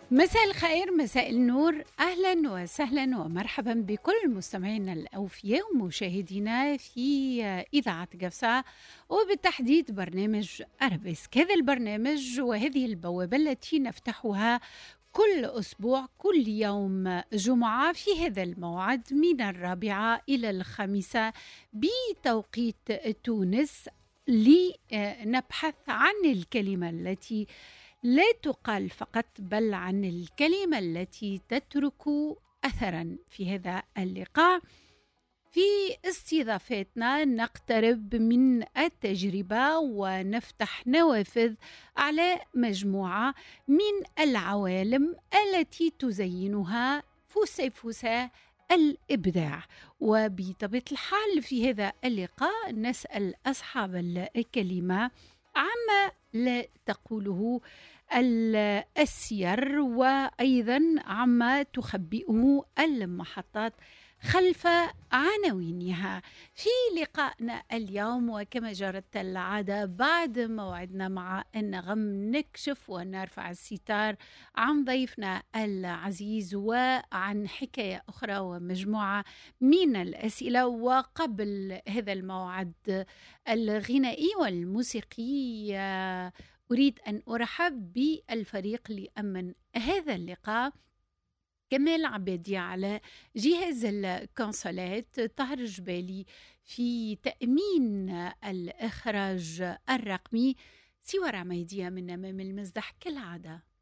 مساء الخير، مساء النور، أهلا وسهلا ومرحبا بكل مستمعينا الأوفياء ومشاهدينا في إذاعة قفصة، وبالتحديد برنامج أرابيسك. هذا البرنامج وهذه البوابة التي نفتحها كل أسبوع، كل يوم جمعة في هذا الموعد من 4 إلى 5 بتوقيت تونس، لنبحث عن الكلمة التي لا تقال فقط، بل عن الكلمة التي تترك أثرا. في هذا اللقاء في استضافتنا نقترب من التجربة ونفتح نوافذ على مجموعة من العوالم التي تزينها فسيفساء الإبداع. وبطبيعة الحال في هذا اللقاء نسأل أصحاب الكلمة عما لا تقوله السير، وأيضا عما تخبئه المحطات خلف عناوينها. في لقائنا اليوم وكما جرت العادة بعد موعدنا مع النغم نكشف ونرفع الستار عن ضيفنا العزيز وعن حكاية أخرى ومجموعة من الأسئلة. وقبل هذا الموعد الغنائي والموسيقي أريد أن أرحب بالفريق لأمن هذا اللقاء: كمال عبادي على جهاز الكونسولات، طاهر جبالي في تأمين الإخراج الرقمي، سوى عميدية من أمام المزدح كالعادة.